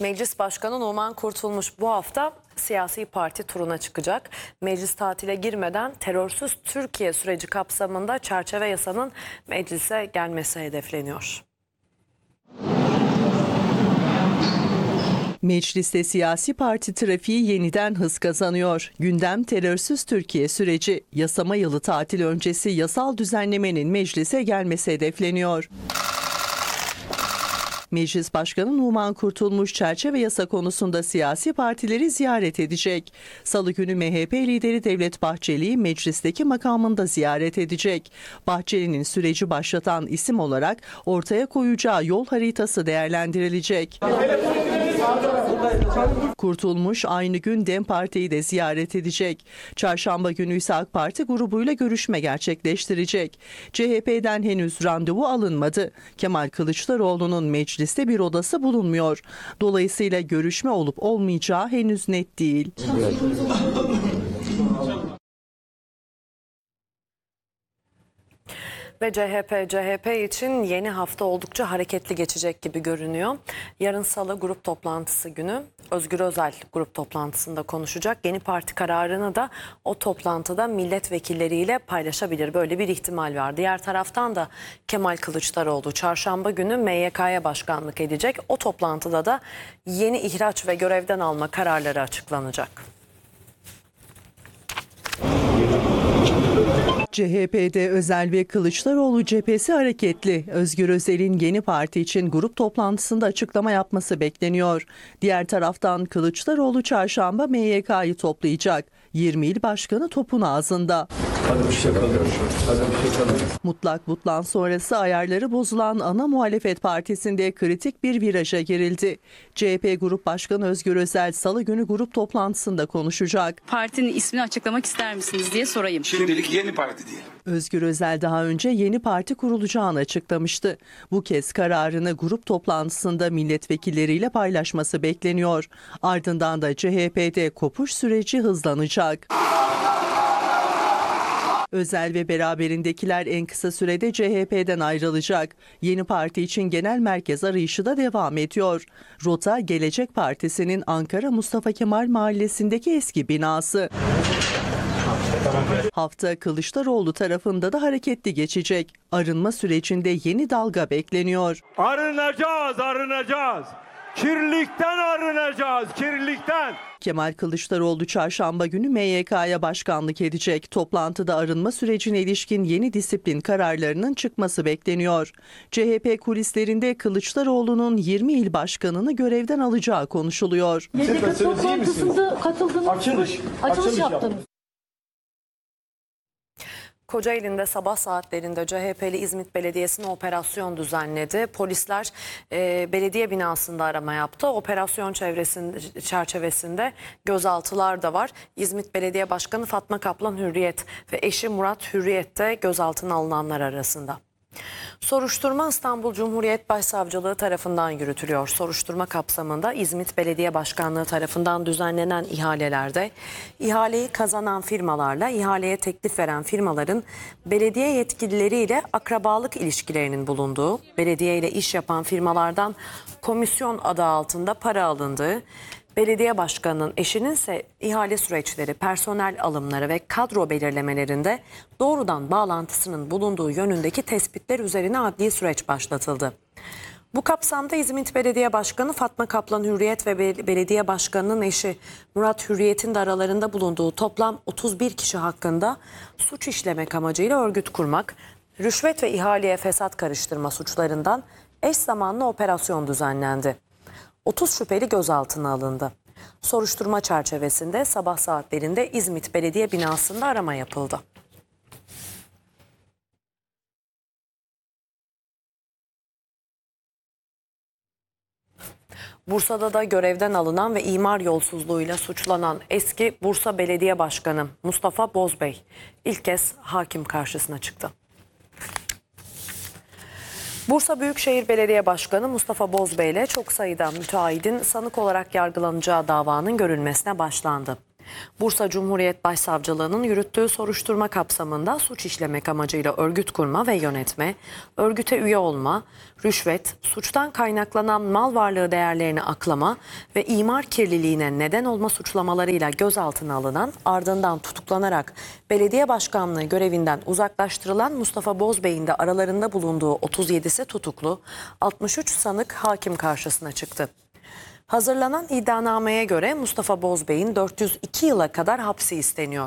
Meclis Başkanı Numan Kurtulmuş bu hafta siyasi parti turuna çıkacak. Meclis tatile girmeden terörsüz Türkiye süreci kapsamında çerçeve yasanın meclise gelmesi hedefleniyor. Mecliste siyasi parti trafiği yeniden hız kazanıyor. Gündem terörsüz Türkiye süreci. Yasama yılı tatil öncesi yasal düzenlemenin meclise gelmesi hedefleniyor. Meclis Başkanı Numan Kurtulmuş çerçeve yasa konusunda siyasi partileri ziyaret edecek. Salı günü MHP lideri Devlet Bahçeli'yi meclisteki makamında ziyaret edecek. Bahçeli'nin süreci başlatan isim olarak ortaya koyacağı yol haritası değerlendirilecek. Kurtulmuş aynı gün DEM Parti'yi de ziyaret edecek. Çarşamba günü ise AK Parti grubuyla görüşme gerçekleştirecek. CHP'den henüz randevu alınmadı. Kemal Kılıçdaroğlu'nun mecliste bir odası bulunmuyor. Dolayısıyla görüşme olup olmayacağı henüz net değil. Ve CHP için yeni hafta oldukça hareketli geçecek gibi görünüyor. Yarın Salı grup toplantısı günü Özgür Özel grup toplantısında konuşacak. Yeni parti kararını da o toplantıda milletvekilleriyle paylaşabilir. Böyle bir ihtimal var. Diğer taraftan da Kemal Kılıçdaroğlu çarşamba günü MYK'ya başkanlık edecek. O toplantıda da yeni ihraç ve görevden alma kararları açıklanacak. CHP'de Özel ve Kılıçdaroğlu cephesi hareketli. Özgür Özel'in yeni parti için grup toplantısında açıklama yapması bekleniyor. Diğer taraftan Kılıçdaroğlu çarşamba MYK'yı toplayacak. 20 il başkanı topun ağzında. Mutlak butlan sonrası ayarları bozulan ana muhalefet partisinde kritik bir viraja girildi. CHP Grup Başkanı Özgür Özel Salı günü grup toplantısında konuşacak. Partinin ismini açıklamak ister misiniz diye sorayım. Şimdilik yeni parti diyelim. Özgür Özel daha önce yeni parti kurulacağını açıklamıştı. Bu kez kararını grup toplantısında milletvekilleriyle paylaşması bekleniyor. Ardından da CHP'de kopuş süreci hızlanacak. Özel ve beraberindekiler en kısa sürede CHP'den ayrılacak. Yeni parti için genel merkez arayışı da devam ediyor. Rota Gelecek Partisi'nin Ankara Mustafa Kemal Mahallesi'ndeki eski binası. Hafta Kılıçdaroğlu tarafında da hareketli geçecek. Arınma sürecinde yeni dalga bekleniyor. Arınacağız, arınacağız. Kirlilikten arınacağız, kirlilikten. Kemal Kılıçdaroğlu çarşamba günü MYK'ya başkanlık edecek. Toplantıda arınma sürecine ilişkin yeni disiplin kararlarının çıkması bekleniyor. CHP kulislerinde Kılıçdaroğlu'nun 20 il başkanını görevden alacağı konuşuluyor. YDK toplantısında katıldınız. Açılış yaptınız. Kocaeli'nde sabah saatlerinde CHP'li İzmit Belediyesi'ne operasyon düzenledi. Polisler belediye binasında arama yaptı. Operasyon çerçevesinde gözaltılar da var. İzmit Belediye Başkanı Fatma Kaplan Hürriyet ve eşi Murat Hürriyet de gözaltına alınanlar arasında. Soruşturma İstanbul Cumhuriyet Başsavcılığı tarafından yürütülüyor. Soruşturma kapsamında İzmit Belediye Başkanlığı tarafından düzenlenen ihalelerde ihaleyi kazanan firmalarla ihaleye teklif veren firmaların belediye yetkilileriyle akrabalık ilişkilerinin bulunduğu, belediye ile iş yapan firmalardan komisyon adı altında para alındığı, belediye başkanının eşinin ise ihale süreçleri, personel alımları ve kadro belirlemelerinde doğrudan bağlantısının bulunduğu yönündeki tespitler üzerine adli süreç başlatıldı. Bu kapsamda İzmit Belediye Başkanı Fatma Kaplan Hürriyet ve belediye başkanının eşi Murat Hürriyet'in de aralarında bulunduğu toplam 31 kişi hakkında suç işlemek amacıyla örgüt kurmak, rüşvet ve ihaleye fesat karıştırma suçlarından eş zamanlı operasyon düzenlendi. 30 şüpheli gözaltına alındı. Soruşturma çerçevesinde sabah saatlerinde İzmit Belediye binasında arama yapıldı. Bursa'da da görevden alınan ve imar yolsuzluğuyla suçlanan eski Bursa Belediye Başkanı Mustafa Bozbey ilk kez hakim karşısına çıktı. Bursa Büyükşehir Belediye Başkanı Mustafa Bozbey ile çok sayıda müteahhidin sanık olarak yargılanacağı davanın görülmesine başlandı. Bursa Cumhuriyet Başsavcılığı'nın yürüttüğü soruşturma kapsamında suç işlemek amacıyla örgüt kurma ve yönetme, örgüte üye olma, rüşvet, suçtan kaynaklanan mal varlığı değerlerini aklama ve imar kirliliğine neden olma suçlamalarıyla gözaltına alınan, ardından tutuklanarak belediye başkanlığı görevinden uzaklaştırılan Mustafa Bozbey'in de aralarında bulunduğu 37'si tutuklu, 63 sanık hakim karşısına çıktı. Hazırlanan iddianameye göre Mustafa Bozbey'in 402 yıla kadar hapsi isteniyor.